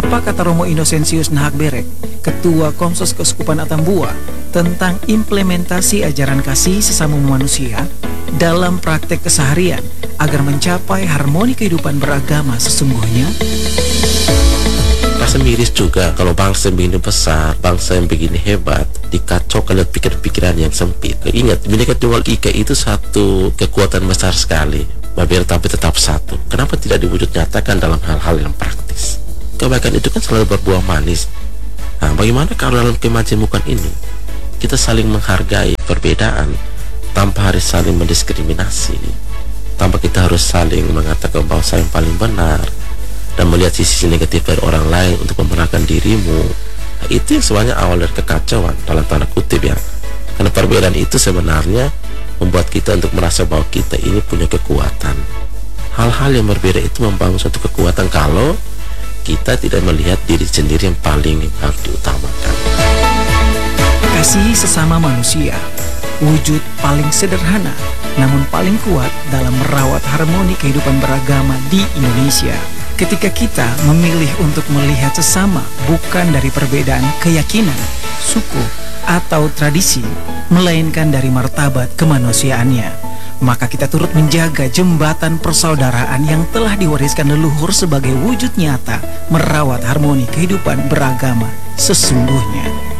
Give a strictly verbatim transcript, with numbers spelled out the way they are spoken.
Apa kata Romo Innocentius Nahakberek, Ketua Komsos Keuskupan Atambua, tentang implementasi ajaran kasih sesama manusia dalam praktek keseharian agar mencapai harmoni kehidupan beragama sesungguhnya? Rasa miris juga kalau bangsa yang begini besar, bangsa yang begini hebat, dikacaukan oleh pikiran-pikiran yang sempit. Ingat, Bhinneka Tunggal Ika itu satu kekuatan besar sekali, berbeda tapi tetap satu. Kenapa tidak diwujud nyatakan dalam hal-hal yang praktis? Kebaikan itu kan selalu berbuah manis. Nah, bagaimana kalau dalam kemajemukan ini kita saling menghargai perbedaan tanpa harus saling mendiskriminasi, tanpa kita harus saling mengatakan bahwa saya yang paling benar dan melihat sisi negatif dari orang lain untuk memenangkan dirimu. Nah, itu yang sebenarnya awal dari kekacauan dalam tanda kutip ya. Karena perbedaan itu sebenarnya membuat kita untuk merasa bahwa kita ini punya kekuatan. Hal-hal yang berbeda itu membangun suatu kekuatan kalau kita tidak melihat diri sendiri yang paling harus diutamakan. Kasih sesama manusia, wujud paling sederhana namun paling kuat dalam merawat harmoni kehidupan beragama di Indonesia. Ketika kita memilih untuk melihat sesama bukan dari perbedaan keyakinan, suku, atau tradisi, melainkan dari martabat kemanusiaannya, maka kita turut menjaga jembatan persaudaraan yang telah diwariskan leluhur sebagai wujud nyata merawat harmoni kehidupan beragama sesungguhnya.